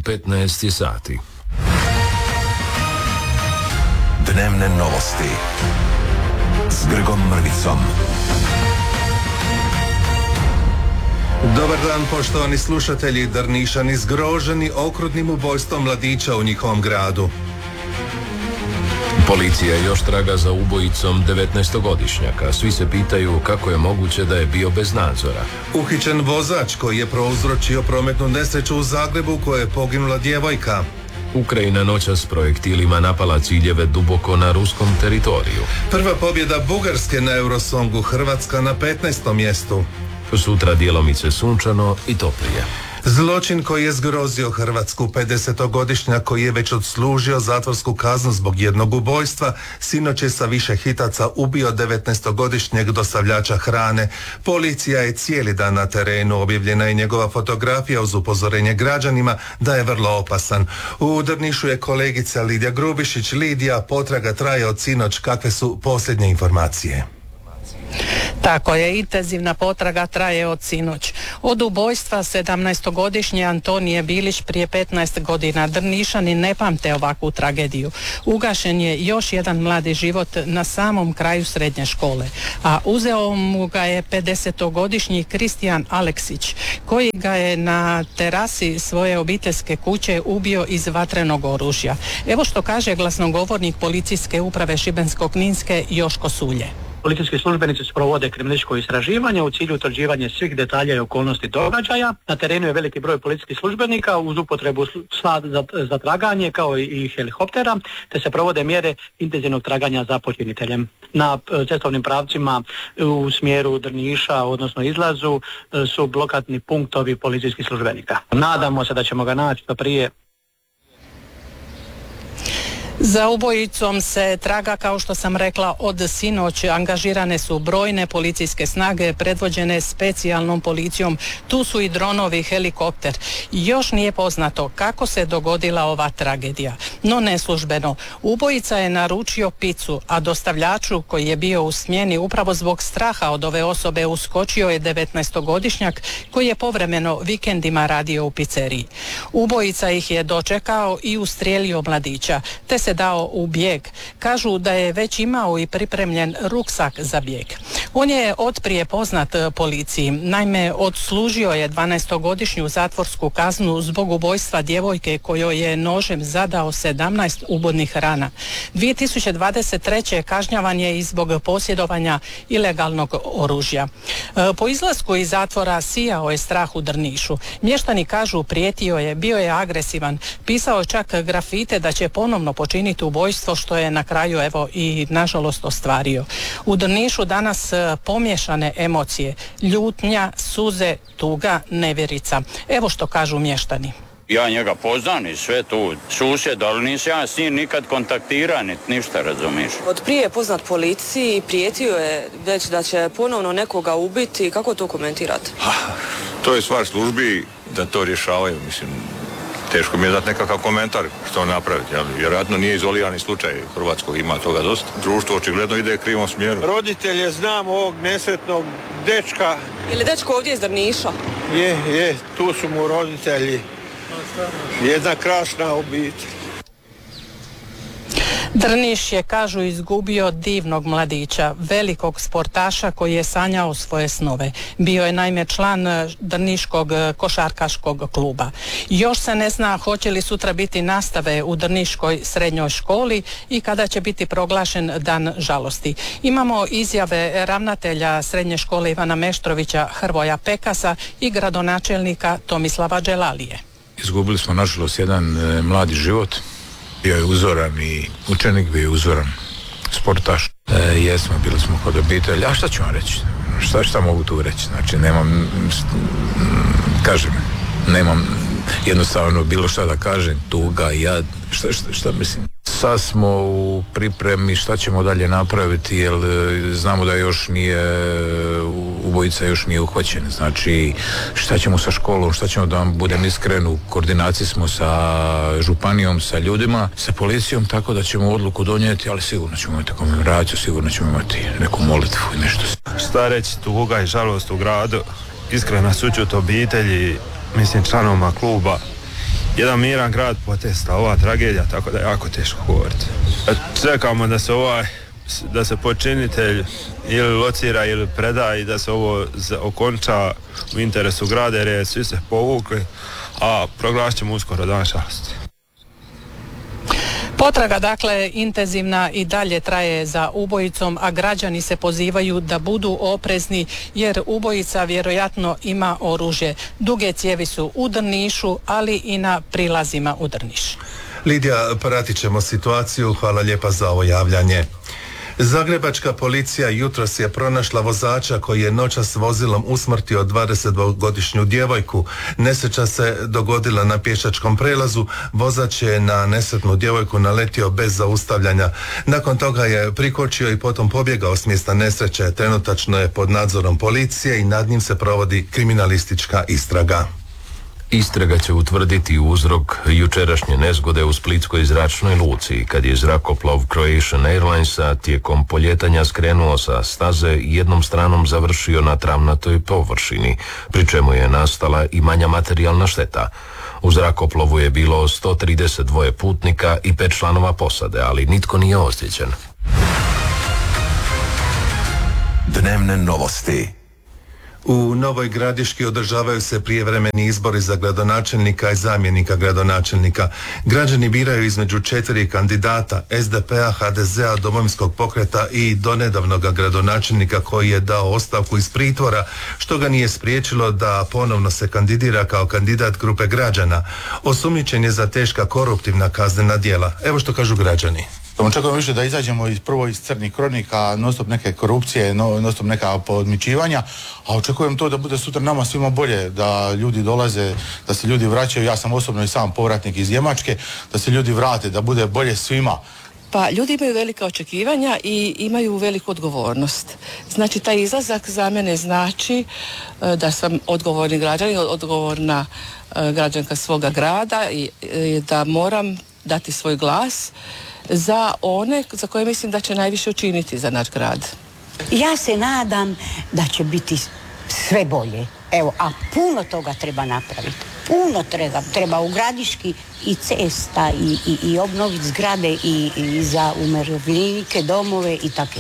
15 sati. Dnevne novosti s Grgom Mrvicom. Dobar dan, poštovani slušatelji. Drnišani zgroženi okrutnim ubojstvom mladića u njihovom gradu. Policija još traga za ubojicom 19-godišnjaka. Svi se pitaju kako je moguće da je bio bez nadzora. Uhićen vozač koji je prouzročio prometnu nesreću u Zagrebu u kojoj je poginula djevojka. Ukrajina noćas s projektilima napala ciljeve duboko na ruskom teritoriju. Prva pobjeda Bugarske na Eurosongu, Hrvatska na 15. mjestu. Sutra djelomice sunčano i toplije. Zločin koji je zgrozio Hrvatsku, 50-godišnjak koji je već odslužio zatvorsku kaznu zbog jednog ubojstva, sinoć je sa više hitaca ubio 19-godišnjeg dostavljača hrane. Policija je cijeli dan na terenu, objavljena je njegova fotografija uz upozorenje građanima da je vrlo opasan. U Drnišu je kolegica Lidija Grubišić. Lidija, potraga traje od sinoć, kakve su posljednje informacije? Tako je, intenzivna potraga traje od sinoć. Od ubojstva 17-godišnje Antonije Bilić prije 15 godina Drnišani ne pamte ovakvu tragediju. Ugašen je još jedan mladi život na samom kraju srednje škole, a uzeo mu ga je 50-godišnji Kristijan Aleksić, koji ga je na terasi svoje obiteljske kuće ubio iz vatrenog oružja. Evo što kaže glasnogovornik policijske uprave Šibensko-kninske Joško Sulje. Policijski službenici sprovode kriminalističko istraživanje u cilju utvrđivanja svih detalja i okolnosti događaja. Na terenu je veliki broj policijskih službenika uz upotrebu psa za traganje kao i helikoptera, te se provode mjere intenzivnog traganja za počiniteljem. Na cestovnim pravcima u smjeru Drniša, odnosno izlazu, su blokadni punktovi policijskih službenika. Nadamo se da ćemo ga naći do prije. Za ubojicom se traga, kao što sam rekla, od sinoć. Angažirane su brojne policijske snage predvođene specijalnom policijom. Tu su i dronovi, helikopter. Još nije poznato kako se dogodila ova tragedija. No neslužbeno. Ubojica je naručio picu, a dostavljaču koji je bio u smjeni upravo zbog straha od ove osobe uskočio je 19-godišnjak koji je povremeno vikendima radio u pizzeriji. Ubojica ih je dočekao i ustrijelio mladića, te se dao u bijeg. Kažu da je već imao i pripremljen ruksak za bijeg. On je otprije poznat policiji. Naime, odslužio je 12-godišnju zatvorsku kaznu zbog ubojstva djevojke kojoj je nožem zadao 17 ubodnih rana. 2023. kažnjavan je i zbog posjedovanja ilegalnog oružja. Po izlasku iz zatvora sijao je strah u Drnišu. Mještani kažu prijetio je, bio je agresivan, pisao čak grafite da će ponovno počiniti ubojstvo, što je na kraju evo i nažalost ostvario. U Drnišu danas pomiješane emocije, ljutnja, suze, tuga, nevjerica. Evo što kažu mještani. Ja njega poznam i sve tu susjed, ali nisam ja s njim nikad kontaktirao, ništa, razumiješ. Od prije je poznat policiji, prijetio je već da će ponovno nekoga ubiti. Kako to komentirate? To je stvar službi da to rješavaju, mislim. Teško mi je dati nekakav komentar što napraviti, ali vjerojatno nije izolirani slučaj Hrvatskog, ima toga dosta. Društvo očigledno ide u krivom smjeru. Roditelje znam ovog nesretnog dečka. Je li dečko ovdje iz Drniša? Je, tu su mu roditelji. Jedna krasna obitelj. Drniš je, kažu, izgubio divnog mladića, velikog sportaša koji je sanjao svoje snove. Bio je naime član Drniškog košarkaškog kluba. Još se ne zna hoće li sutra biti nastave u Drniškoj srednjoj školi i kada će biti proglašen dan žalosti. Imamo izjave ravnatelja srednje škole Ivana Meštrovića Hrvoja Pekasa i gradonačelnika Tomislava Dželalije. Izgubili smo nažalost jedan mladi život. Bio je uzoran i učenik, bio je uzoran sportaš. Bili smo kod obitelji. A šta ću vam reći? Šta mogu tu reći? Znači, nemam jednostavno bilo šta da kažem, tuga, jad, šta mislim. Sad smo u pripremi šta ćemo dalje napraviti, jer znamo da ubojica još nije uhvaćen. Znači, šta ćemo sa školom, šta ćemo, da vam budem iskren, u koordinaciji smo sa županijom, sa ljudima, sa policijom, tako da ćemo odluku donijeti, ali sigurno ćemo imati komemoraciju, sigurno ćemo imati neku molitvu i nešto. Šta reći, tuga i žalost u gradu, iskrena sućut obitelji, mislim članoma kluba, jedan miran grad potesta ova tragedija, tako da je jako teško govoriti. Čekamo da se počinitelj ili locira ili preda i da se ovo okonča u interesu grada, jer svi se povukli, a proglasit ćemo uskoro dan žalosti. Potraga dakle intenzivna i dalje traje za ubojicom, a građani se pozivaju da budu oprezni jer ubojica vjerojatno ima oružje. Duge cijevi su u Drnišu, ali i na prilazima u Drniš. Lidija, pratit ćemo situaciju. Hvala lijepa za ovo javljanje. Zagrebačka policija jutros je pronašla vozača koji je noćas vozilom usmrtio 22-godišnju djevojku. Nesreća se dogodila na pješačkom prelazu. Vozač je na nesretnu djevojku naletio bez zaustavljanja. Nakon toga je prikočio i potom pobjegao s mjesta nesreće. Trenutačno je pod nadzorom policije i nad njim se provodi kriminalistička istraga. Istraga će utvrditi uzrok jučerašnje nezgode u Splitskoj zračnoj luci, kad je zrakoplov Croatian Airlinesa tijekom poljetanja skrenuo sa staze i jednom stranom završio na travnatoj površini, pri čemu je nastala i manja materijalna šteta. U zrakoplovu je bilo 132 putnika i 5 članova posade, ali nitko nije ozlijeđen. Dnevne novosti. U Novoj Gradiški održavaju se prijevremeni izbori za gradonačelnika i zamjenika gradonačelnika. Građani biraju između 4 kandidata SDP-a, HDZ-a, Domovinskog pokreta i donedavnog gradonačelnika koji je dao ostavku iz pritvora, što ga nije spriječilo da ponovno se kandidira kao kandidat grupe građana. Osumnjičen je za teška koruptivna kaznena djela. Evo što kažu građani. Očekujemo više da izađemo iz crnih kronika, non-stop neke korupcije, non-stop neka podmićivanja, a očekujem to da bude sutra nama svima bolje, da ljudi dolaze, da se ljudi vraćaju. Ja sam osobno i sam povratnik iz Njemačke, da se ljudi vrate, da bude bolje svima. Pa ljudi imaju velika očekivanja i imaju veliku odgovornost. Znači taj izlazak za mene znači da sam odgovorni građanin, odgovorna građanka svoga grada i da moram dati svoj glas za one za koje mislim da će najviše učiniti za naš grad. Ja se nadam da će biti sve bolje. Evo, a puno toga treba napraviti. Puno treba u Gradiški i cesta i obnoviti zgrade i za umirovljenike, domove i tako.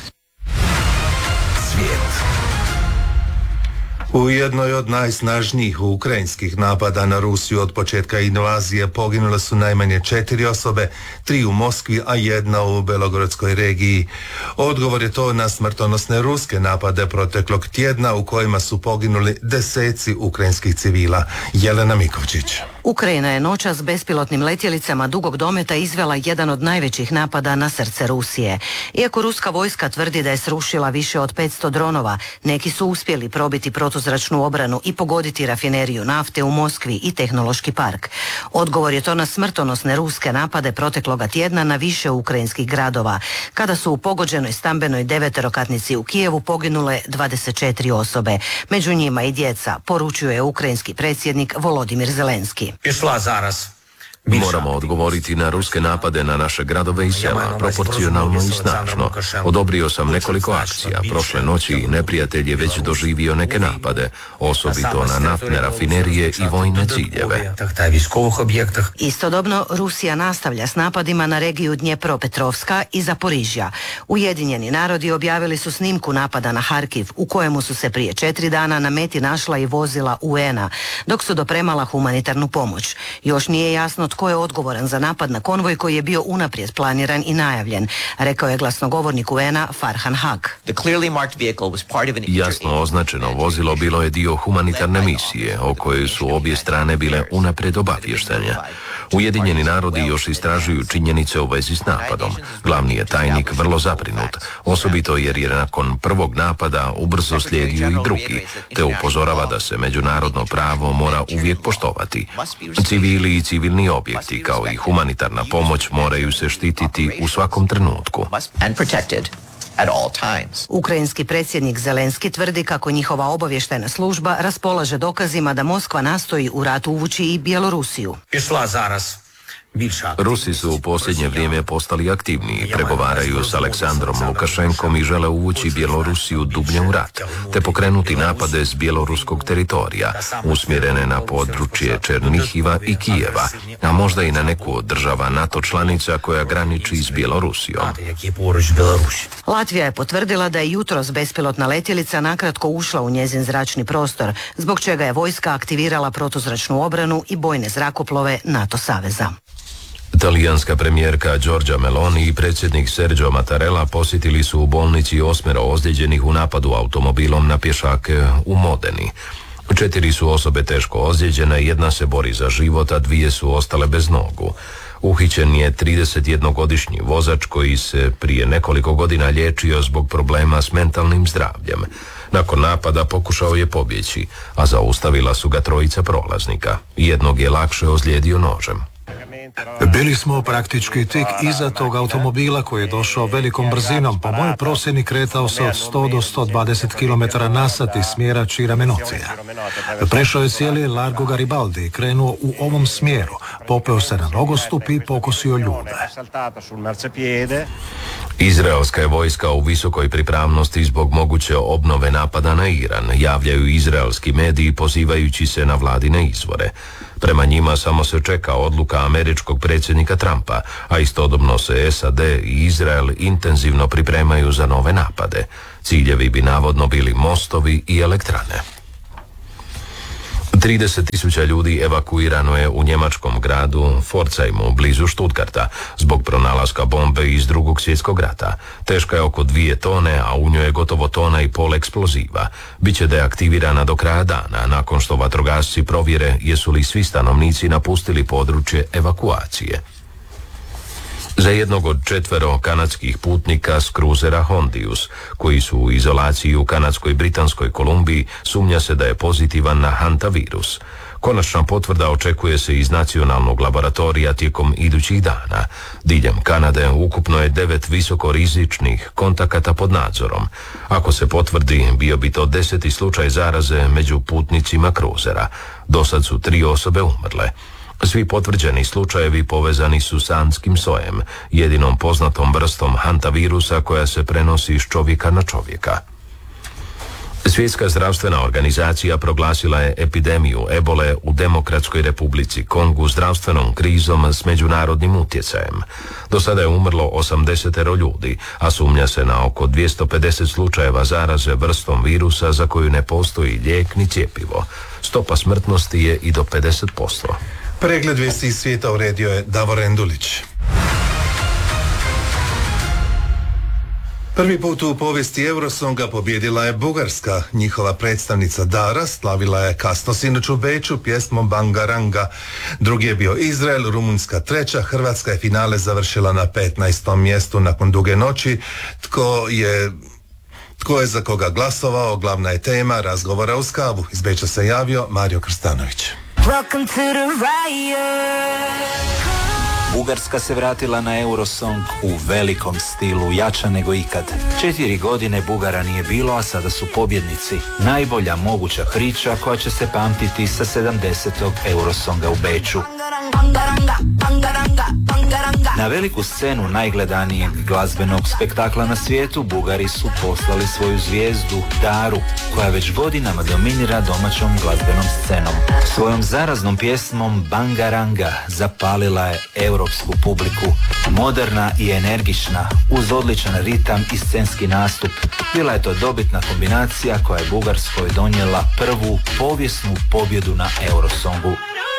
Svijet. U jednoj od najsnažnijih ukrajinskih napada na Rusiju od početka invazije poginule su najmanje 4 osobe, 3 u Moskvi, a 1 u Belogorskoj regiji. Odgovor je to na smrtonosne ruske napade proteklog tjedna u kojima su poginuli deseci ukrajinskih civila. Jelena Mikovčić. Ukrajina je noćas bespilotnim letjelicama dugog dometa izvela jedan od najvećih napada na srce Rusije. Iako ruska vojska tvrdi da je srušila više od 500 dronova, neki su uspjeli probiti protuzračnu obranu i pogoditi rafineriju nafte u Moskvi i tehnološki park. Odgovor je to na smrtonosne ruske napade protekloga tjedna na više ukrajinskih gradova, kada su u pogođenoj stambenoj 9-katnici u Kijevu poginule 24 osobe. Među njima i djeca, poručuje ukrajinski predsjednik Volodimir Zelenski. Moramo odgovoriti na ruske napade na naše gradove i sela, proporcionalno i snažno. Odobrio sam nekoliko akcija. Prošle noći neprijatelj je već doživio neke napade, osobito na naftne rafinerije i vojne ciljeve. Istodobno, Rusija nastavlja s napadima na regiju Dnjepropetrovska i Zaporižja. Ujedinjeni narodi objavili su snimku napada na Harkiv, u kojemu su se prije 4 dana na meti našla i vozila UN-a, dok su dopremala humanitarnu pomoć. Još nije jasno tko je odgovoran za napad na konvoj koji je bio unaprijed planiran i najavljen, rekao je glasnogovornik UN-a Farhan Haq. Jasno označeno vozilo bilo je dio humanitarne misije o kojoj su obje strane bile unaprijed obavještene. Ujedinjeni narodi još istražuju činjenice u vezi s napadom. Glavni je tajnik vrlo zabrinut, osobito jer je nakon prvog napada ubrzo slijedio i drugi, te upozorava da se međunarodno pravo mora uvijek poštovati. Civili i civilni objekti kao i humanitarna pomoć moraju se štititi u svakom trenutku. Ukrajinski predsjednik Zelenski tvrdi kako njihova obavještajna služba raspolaže dokazima da Moskva nastoji u rat uvući i Bjelorusiju. Rusi su u posljednje vrijeme postali aktivniji, pregovaraju s Aleksandrom Lukašenkom i žele uvući Bjelorusiju dublje u rat, te pokrenuti napade s bjeloruskog teritorija, usmjerene na područje Černihiva i Kijeva, a možda i na neku od država NATO članica koja graniči s Bjelorusijom. Latvija je potvrdila da je jutros bespilotna letjelica nakratko ušla u njezin zračni prostor, zbog čega je vojska aktivirala protuzračnu obranu i bojne zrakoplove NATO saveza. Talijanska premijerka Giorgia Meloni i predsjednik Sergio Mattarella posjetili su u bolnici 8 ozlijeđenih u napadu automobilom na pješake u Modeni. 4 su osobe teško ozlijeđene, 1 se bori za život, a 2 su ostale bez nogu. Uhićen je 31-godišnji vozač koji se prije nekoliko godina liječio zbog problema s mentalnim zdravljem. Nakon napada pokušao je pobjeći, a zaustavila su ga 3 prolaznika. Jednog je lakše ozlijedio nožem. Bili smo praktički tik iza tog automobila koji je došao velikom brzinom. Po mojoj procjeni kretao se od 100 do 120 km na sat iz smjera Čira-Menocija. Prešao je cijeli Largo Garibaldi i krenuo u ovom smjeru. Popeo se na nogostup i pokosio ljude. Izraelska je vojska u visokoj pripravnosti zbog moguće obnove napada na Iran, javljaju izraelski mediji pozivajući se na vladine izvore. Prema njima samo se čeka odluka američkog predsjednika Trumpa, a istodobno se SAD i Izrael intenzivno pripremaju za nove napade. Ciljevi bi navodno bili mostovi i elektrane. 30.000 ljudi evakuirano je u njemačkom gradu Pforzheimu blizu Stuttgarta zbog pronalaska bombe iz Drugog svjetskog rata. Teška je oko 2 tone, a u njoj je gotovo 1,5 tone eksploziva. Biće deaktivirana do kraja dana, nakon što vatrogasci provjere jesu li svi stanovnici napustili područje evakuacije. Za jednog od 4 kanadskih putnika s kruzera Hondius, koji su u izolaciji u kanadskoj Britanskoj Kolumbiji, sumnja se da je pozitivan na hantavirus. Konačna potvrda očekuje se iz nacionalnog laboratorija tijekom idućih dana. Diljem Kanade ukupno je 9 visokorizičnih kontakata pod nadzorom. Ako se potvrdi, bio bi to 10. slučaj zaraze među putnicima kruzera. Dosad su 3 osobe umrle. Svi potvrđeni slučajevi povezani su s andskim sojem, jedinom poznatom vrstom hantavirusa koja se prenosi s čovjeka na čovjeka. Svjetska zdravstvena organizacija proglasila je epidemiju ebole u Demokratskoj republici Kongu zdravstvenom krizom s međunarodnim utjecajem. Do sada je umrlo 80 ljudi, a sumnja se na oko 250 slučajeva zaraze vrstom virusa za koju ne postoji lijek ni cjepivo. Stopa smrtnosti je i do 50%. Pregled vijesti iz svijeta uredio je Davor Endulić. Prvi put u povijesti Eurosonga pobjedila je Bugarska. Njihova predstavnica Dara slavila je kasno sinoć u Beču pjesmom Bangaranga. Drugi je bio Izrael, Rumunjska 3. Hrvatska je finale završila na 15. mjestu nakon duge noći. Tko je za koga glasovao, glavna je tema razgovora uz kavu. Iz Beča se javio Mario Krstanović. Bugarska se vratila na Eurosong u velikom stilu, jača nego ikad. 4 godine Bugara nije bilo, a sada su pobjednici. Najbolja moguća priča koja će se pamtiti sa 70. Eurosonga u Beču. Na veliku scenu najgledanijeg glazbenog spektakla na svijetu Bugari su poslali svoju zvijezdu Daru, koja već godinama dominira domaćom glazbenom scenom. Svojom zaraznom pjesmom Bangaranga zapalila je europsku publiku. Moderna i energična, uz odličan ritam i scenski nastup. Bila je to dobitna kombinacija koja je Bugarskoj donijela prvu povijesnu pobjedu na Eurosongu.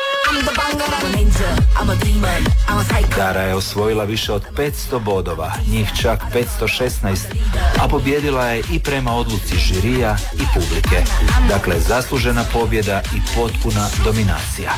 Dara je osvojila više od 500 bodova, njih čak 516, a pobjedila je i prema odluci žirija i publike. Dakle, zaslužena pobjeda i potpuna dominacija.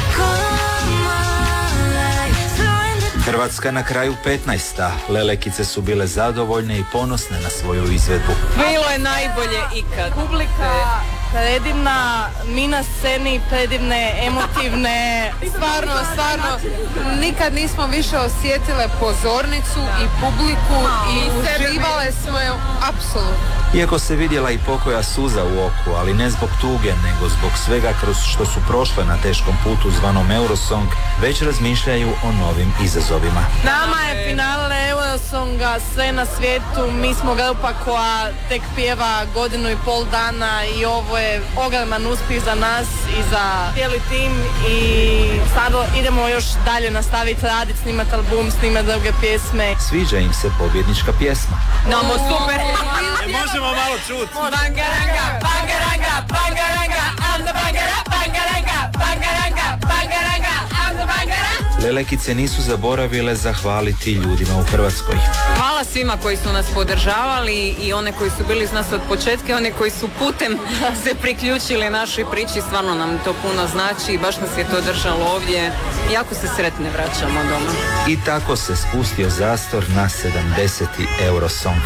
Hrvatska na kraju 15. Lelekice su bile zadovoljne i ponosne na svoju izvedbu. Bilo je najbolje ikad. Publika predivna, mi na sceni predivne, emotivne. Stvarno, nikad nismo više osjetile pozornicu i publiku i uživale smo je apsolutno. Iako se vidjela i pokoja suza u oku, ali ne zbog tuge, nego zbog svega kroz što su prošle na teškom putu zvanom Eurosong, već razmišljaju o novim izazovima. Nama je finale Eurosonga sve na svijetu, mi smo grupa koja tek pjeva 1,5 dana i ovo je ogroman uspjeh za nas i za cijeli tim i sada idemo još dalje nastaviti raditi, snimati album, snimati druge pjesme. Sviđa im se pobjednička pjesma. Namo super! Možemo malo čuti. Bangaranga, bangaranga, bangaranga, I'm the bangara, bangaranga, bangaranga, bangaranga, I'm the bangara. Lelekice nisu zaboravile zahvaliti ljudima u Hrvatskoj. Hvala svima koji su nas podržavali i one koji su bili s nas od početka i one koji su putem se priključili našoj priči. Stvarno nam to puno znači i baš nas je to držalo ovdje. Jako se sretne vraćamo doma. I tako se spustio zastor na 70. Eurosong.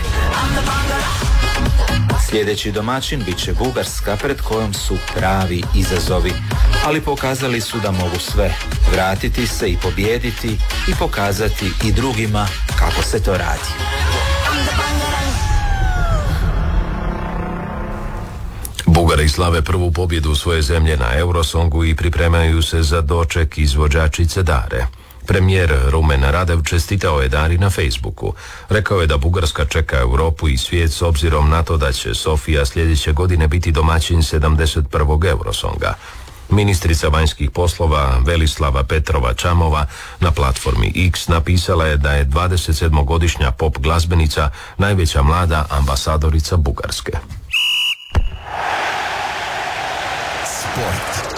Sljedeći domaćin bit će Bugarska, pred kojom su pravi izazovi, ali pokazali su da mogu sve, vratiti se i pobijediti i pokazati i drugima kako se to radi. Bugari slave prvu pobjedu svoje zemlje na Eurosongu i pripremaju se za doček izvođačice Dare. Premijer Rumen Radev čestitao je Dari na Facebooku. Rekao je da Bugarska čeka Europu i svijet s obzirom na to da će Sofija sljedeće godine biti domaćin 71. Eurosonga. Ministrica vanjskih poslova Velislava Petrova Čamova na platformi X napisala je da je 27-godišnja pop glazbenica najveća mlada ambasadorica Bugarske. Sport.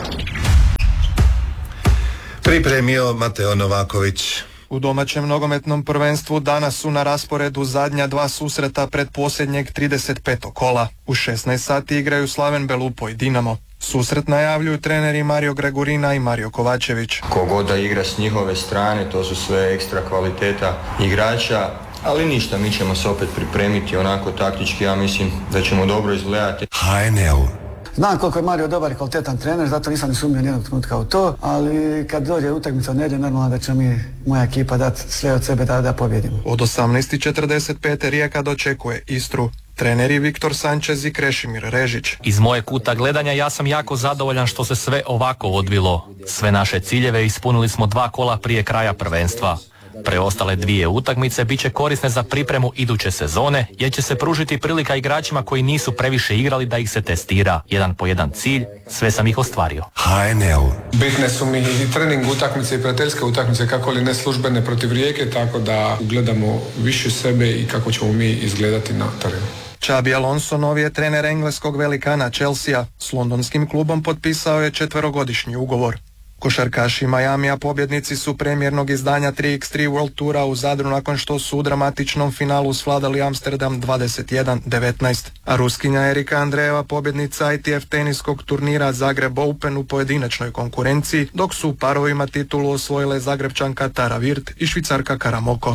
Pripremio Mateo Novaković. U domaćem nogometnom prvenstvu danas su na rasporedu zadnja dva susreta pred posljednjeg 35. kola. U 16 sati igraju Slaven Belupo i Dinamo. Susret najavljuju treneri Mario Gregorina i Mario Kovačević. Kogod da igra s njihove strane, to su sve ekstra kvaliteta igrača, ali ništa, mi ćemo se opet pripremiti onako taktički, ja mislim da ćemo dobro izgledati. HNL. Znam koliko je Mario dobar i kvalitetan trener, zato nisam ni sumnjao nijednog trenutka u to, ali kad dođe utakmica nedjelje, normalno da će moja ekipa dati sve od sebe da pobjedimo. Od 18:45 Rijeka dočekuje Istru. Treneri Viktor Sanchez i Krešimir Režić. Iz moje kuta gledanja ja sam jako zadovoljan što se sve ovako odvilo. Sve naše ciljeve ispunili smo 2 kola prije kraja prvenstva. Preostale 2 utakmice bit će korisne za pripremu iduće sezone, jer će se pružiti prilika igračima koji nisu previše igrali da ih se testira. 1 po 1 cilj, sve sam ih ostvario. HNL. Bitne su mi i trening utakmice i prijateljske utakmice, kako li ne službene protiv Rijeke, tako da gledamo više sebe i kako ćemo mi izgledati na terenu. Xabi Alonso novi je trener engleskog velikana Chelsea. S londonskim klubom potpisao je 4-godišnji ugovor. Košarkaši Majamija pobjednici su premijernog izdanja 3x3 World Toura u Zadru nakon što su u dramatičnom finalu svladali Amsterdam 21-19. A Ruskinja Erika Andreeva pobjednica ITF teniskog turnira Zagreb Open u pojedinačnoj konkurenciji, dok su u parovima titulu osvojile Zagrebčanka Tara Virt i Švicarka Karamoko.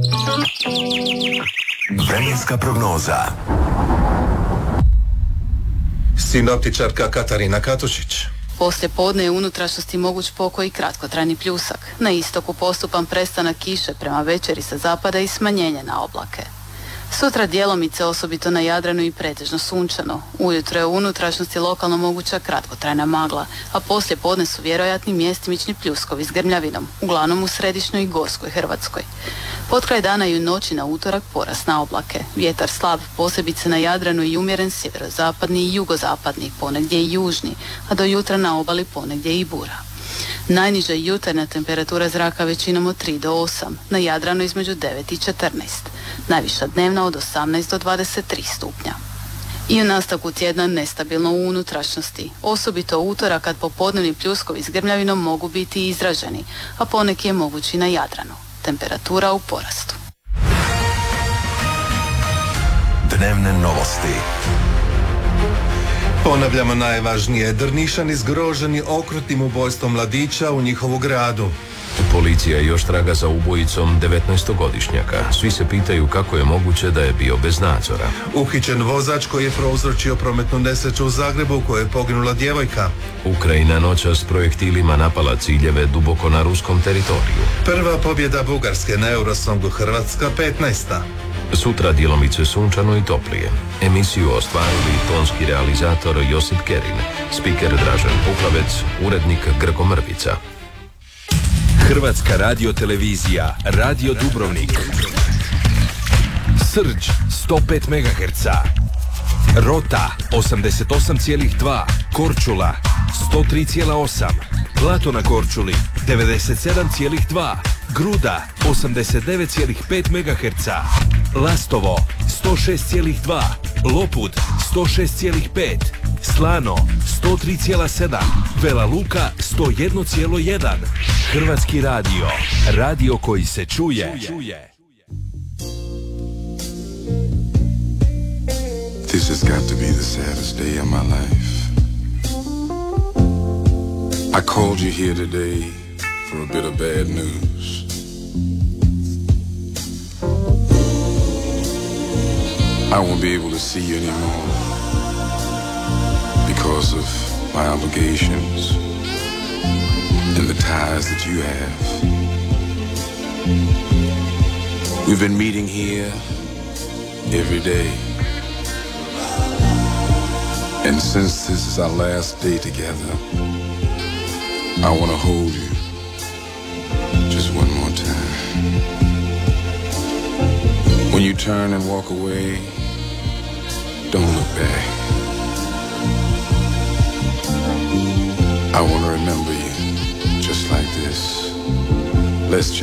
Vremenska prognoza. Sinoptičarka Katarina Katušić. Poslije podne je u unutrašnjosti moguć pokoj i kratkotrajni pljusak. Na istoku postupan prestanak kiše, prema večeri sa zapada i smanjenje na oblake. Sutra djelomice, osobito na Jadranu, i pretežno sunčano. Ujutro je u unutrašnjosti lokalno moguća kratkotrajna magla, a poslije podne su vjerojatni mjestimični pljuskovi s grmljavinom, uglavnom u središnjoj i gorskoj Hrvatskoj. Potkraj dana i u noći na utorak porast na oblake. Vjetar slab, posebice na Jadranu, i umjeren sjeverozapadni i jugozapadni, ponegdje i južni, a do jutra na obali ponegdje i bura. Najniža jutarnja temperatura zraka većinom od 3 do 8, na Jadranu između 9 i 14, najviša dnevna od 18 do 23 stupnja. I u nastavku tjedna nestabilno u unutrašnjosti, osobito utorak kad popodnevni pljuskovi s grmljavinom mogu biti izraženi, a poneki je mogući na Jadranu. Temperatura u porastu. Dnevne novosti. Ponavljamo najvažnije. Drnišani zgroženi okrutnim ubojstvom mladića u njihovu gradu. Policija još traga za ubojicom 19-godišnjaka. Svi se pitaju kako je moguće da je bio bez nadzora. Uhićen vozač koji je prouzročio prometnu nesreću u Zagrebu u kojoj je poginula djevojka. Ukrajina noćas s projektilima napala ciljeve duboko na ruskom teritoriju. Prva pobjeda Bugarske na Eurosongu, Hrvatska 15. Sutra djelomice sunčano i toplije. Emisiju ostvarili tonski realizator Josip Kerin, spiker Dražen Puklavec, urednik Grko Mrvica. Hrvatska radiotelevizija, Radio Dubrovnik. Srđ 105 MHz. Rota 88,2. Korčula 103,8. Plato na Korčuli 97,2. Gruda 89,5 MHz. Lastovo 106,2. Lopud 106,5. Slano 103,7. Vela Luka 101,1. Hrvatski radio. Radio koji se čuje. This has got to be the saddest day of my life. I called you here today for a bit of bad news. I won't be able to see you anymore because of my obligations and the ties that you have. We've been meeting here every day. And since this is our last day together, I want to hold you just one more time. When you turn and walk away, don't look back. I want to remember you just like this. Let's